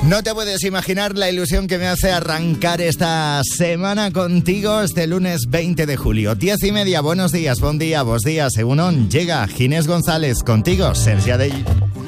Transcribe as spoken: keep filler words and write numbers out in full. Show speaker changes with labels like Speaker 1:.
Speaker 1: No te puedes imaginar la ilusión que me hace arrancar esta semana contigo este lunes veinte de julio. Diez y media, buenos días, buen día, vos días, según on, llega Ginés González, contigo, Sergi Adell.